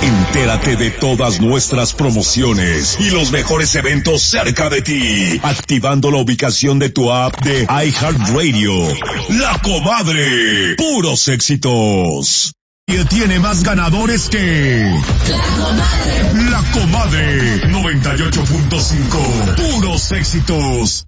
Entérate de todas nuestras promociones y los mejores eventos cerca de ti, activando la ubicación de tu app de iHeartRadio. La Comadre, puros éxitos. Y tiene más ganadores que... La Comadre 98.5, puros éxitos.